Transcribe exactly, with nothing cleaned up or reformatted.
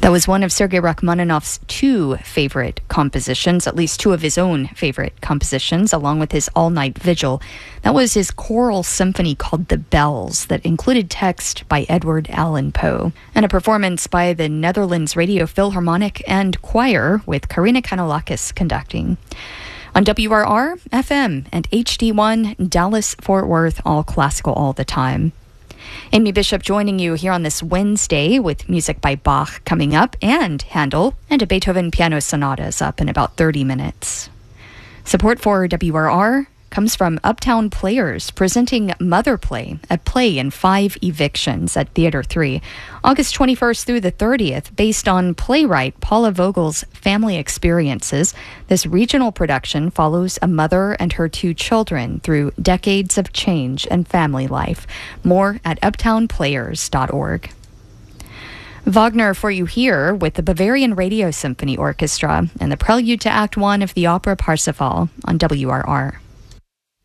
That was one of Sergei Rachmaninoff's two favorite compositions, at least two of his own favorite compositions, along with his all-night vigil. That was his choral symphony called The Bells that included text by Edward Allan Poe, and a performance by the Netherlands Radio Philharmonic and Choir with Karina Kanalakis conducting. On W R R, F M, and H D one, Dallas-Fort Worth, all classical all the time. Amy Bishop joining you here on this Wednesday with music by Bach coming up, and Handel, and a Beethoven piano sonata is up in about thirty minutes. Support for W R R comes from Uptown Players, presenting Mother Play, a play in five evictions at Theater three, August twenty-first through the thirtieth, based on playwright Paula Vogel's family experiences. This regional production follows a mother and her two children through decades of change and family life. More at uptown players dot org. Wagner for you here with the Bavarian Radio Symphony Orchestra and the prelude to Act One of the opera Parsifal on W R R.